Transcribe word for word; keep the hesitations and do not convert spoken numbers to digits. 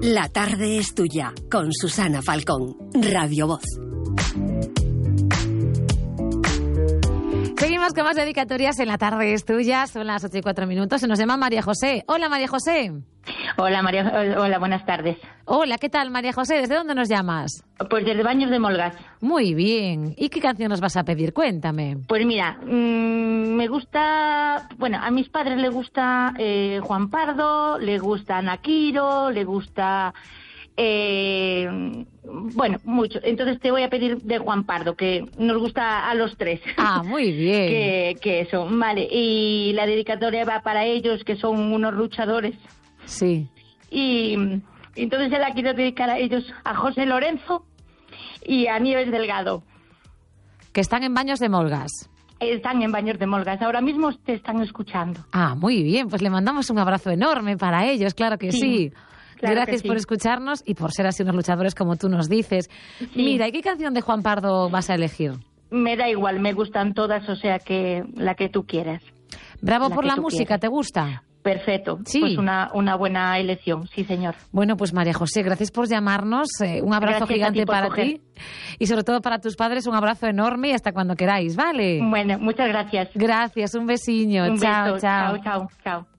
La tarde es tuya, con Susana Falcón, Radio Voz. Seguimos con más dedicatorias en La tarde es tuya, son las ocho y cuatro minutos. Se nos llama María José. Hola, María José. Hola, María. Hola, buenas tardes. Hola, ¿qué tal, María José? ¿Desde dónde nos llamas? Pues desde Baños de Molgas. Muy bien. ¿Y qué canción nos vas a pedir? Cuéntame. Pues mira, mmm, me gusta... Bueno, a mis padres les gusta eh, Juan Pardo, le gusta Ana Quiro, le gusta... Eh, bueno, mucho. Entonces te voy a pedir de Juan Pardo, que nos gusta a los tres. Ah, muy bien. que, que eso, vale. Y la dedicatoria va para ellos, que son unos luchadores. Sí. Y entonces se la quiero dedicar a ellos, a José Lorenzo y a Nieves Delgado. Que están en Baños de Molgas. Están en Baños de Molgas. Ahora mismo te están escuchando. Ah, muy bien. Pues le mandamos un abrazo enorme para ellos, claro que sí. sí. Claro Gracias sí. por escucharnos y por ser así unos luchadores como tú nos dices. Sí. Mira, ¿y qué canción de Juan Pardo vas a elegir? Me da igual, me gustan todas, o sea que la que tú quieras. Bravo por la música, quieras. ¿Te gusta? Perfecto, sí. Pues una, una buena elección, sí señor. Bueno, pues María José, gracias por llamarnos, eh, un abrazo gracias gigante ti para coger. ti y sobre todo para tus padres un abrazo enorme y hasta cuando queráis, ¿vale? Bueno, muchas gracias. Gracias, un besiño, un chao, beso. chao. Chao, chao, chao.